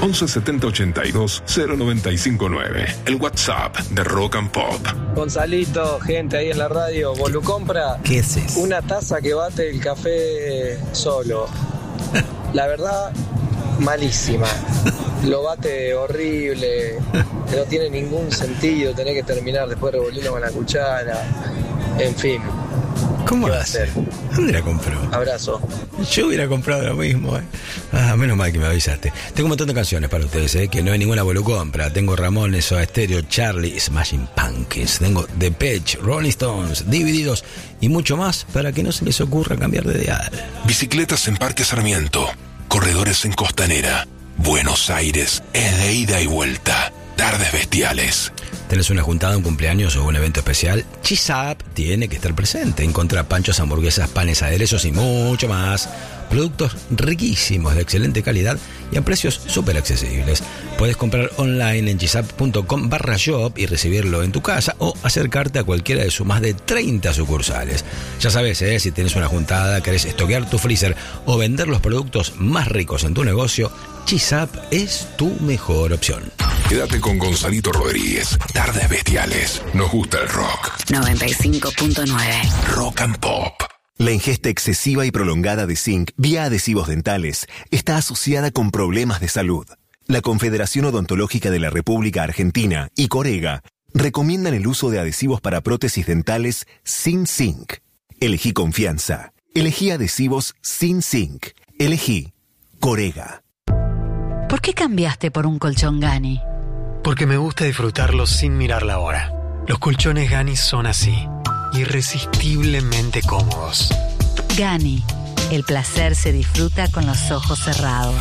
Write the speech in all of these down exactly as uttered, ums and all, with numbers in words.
once setenta ochenta y dos cero noventa y cinco nueve. El WhatsApp de Rock and Pop. Gonzalito, gente ahí en la radio, Volucompra. ¿Qué es eso? Una taza que bate el café solo. La verdad, malísima. Lo bate horrible, no tiene ningún sentido, tenés que terminar después revolviendo con la cuchara. En fin. ¿Cómo va a hacer? ¿Dónde la compró? Abrazo. Yo hubiera comprado lo mismo, ¿eh? Ah, menos mal que me avisaste. Tengo un montón de canciones para ustedes, ¿eh? Que no hay ninguna Volucompra. Tengo Ramones, Soda Stereo, Charlie, Smashing Pumpkins. Tengo Depeche, Rolling Stones, Divididos y mucho más para que no se les ocurra cambiar de dial. Bicicletas en Parque Sarmiento, corredores en Costanera. Buenos Aires es de ida y vuelta. Tardes bestiales. ¿Tenés una juntada, un cumpleaños o un evento especial? Cheese Up tiene que estar presente. Encontrá panchos, hamburguesas, panes, aderezos y mucho más. Productos riquísimos, de excelente calidad y a precios súper accesibles. Puedes comprar online en cheeseup.com barra shop y recibirlo en tu casa o acercarte a cualquiera de sus más de treinta sucursales. Ya sabes, ¿eh? Si tienes una juntada, querés estoquear tu freezer o vender los productos más ricos en tu negocio, Cheese Up es tu mejor opción. Quédate con Gonzalito Rodríguez. Tardes bestiales. Nos gusta el rock. noventa y cinco punto nueve. Rock and Pop. La ingesta excesiva y prolongada de zinc vía adhesivos dentales está asociada con problemas de salud. La Confederación Odontológica de la República Argentina y Corega recomiendan el uso de adhesivos para prótesis dentales sin zinc. Elegí confianza. Elegí adhesivos sin zinc. Elegí Corega. ¿Por qué cambiaste por un colchón Gani? Porque me gusta disfrutarlos sin mirar la hora. Los colchones Gani son así, irresistiblemente cómodos. Gani, el placer se disfruta con los ojos cerrados.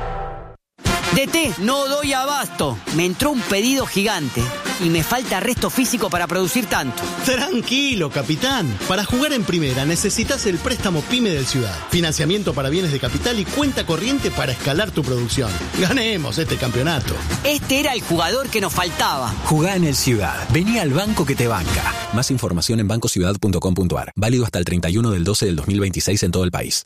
D T, no doy abasto. Me entró un pedido gigante y me falta resto físico para producir tanto. Tranquilo, capitán. Para jugar en primera necesitas el préstamo PYME del Ciudad. Financiamiento para bienes de capital y cuenta corriente para escalar tu producción. Ganemos este campeonato. Este era el jugador que nos faltaba. Jugá en el Ciudad. Vení al banco que te banca. Más información en banco ciudad punto com punto a r. Válido hasta el treinta y uno del doce del dos mil veintiséis en todo el país.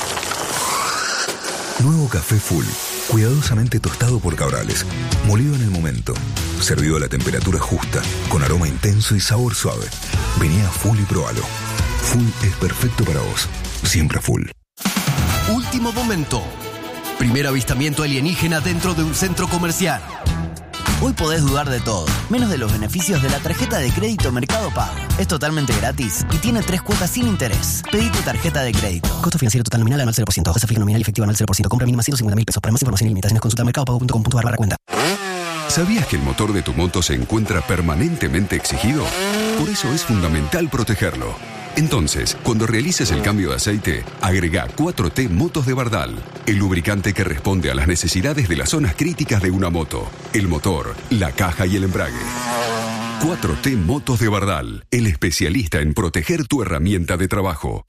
Nuevo café Full. Cuidadosamente tostado por Cabrales, molido en el momento, servido a la temperatura justa, con aroma intenso y sabor suave. Vení a Full y probalo. Full es perfecto para vos, siempre Full. Último momento. Primer avistamiento alienígena dentro de un centro comercial. Hoy podés dudar de todo, menos de los beneficios de la tarjeta de crédito Mercado Pago. Es totalmente gratis y tiene tres cuotas sin interés. Pedí tu tarjeta de crédito. Costo financiero total nominal anual cero por ciento. Tasa fija nominal y efectiva anual cero por ciento. Compra mínima ciento cincuenta mil pesos. Para más información y limitaciones consulta mercado pago punto com punto a r barra cuenta. ¿Sabías que el motor de tu moto se encuentra permanentemente exigido? Por eso es fundamental protegerlo. Entonces, cuando realices el cambio de aceite, agrega cuatro T Motos de Bardal, el lubricante que responde a las necesidades de las zonas críticas de una moto, el motor, la caja y el embrague. cuatro T Motos de Bardal, el especialista en proteger tu herramienta de trabajo.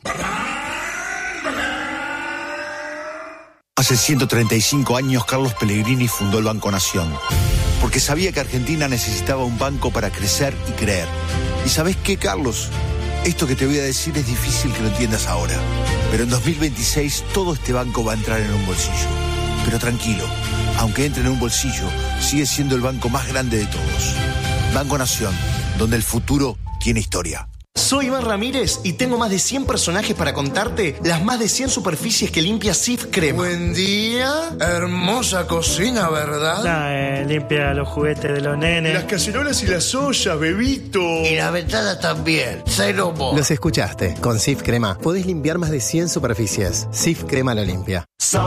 Hace ciento treinta y cinco años, Carlos Pellegrini fundó el Banco Nación, porque sabía que Argentina necesitaba un banco para crecer y creer. ¿Y sabés qué, Carlos? Esto que te voy a decir es difícil que lo entiendas ahora, pero en dos mil veintiséis todo este banco va a entrar en un bolsillo. Pero tranquilo, aunque entre en un bolsillo, sigue siendo el banco más grande de todos. Banco Nación, donde el futuro tiene historia. Soy Iván Ramírez y tengo más de cien personajes para contarte las más de cien superficies que limpia Cif Crema. Buen día, hermosa cocina, ¿verdad? Nah, eh, limpia los juguetes de los nenes. Las cacerolas y las ollas, bebito. Y la ventana también, cero mo. Los escuchaste, con Cif Crema podés limpiar más de cien superficies. Cif Crema lo limpia.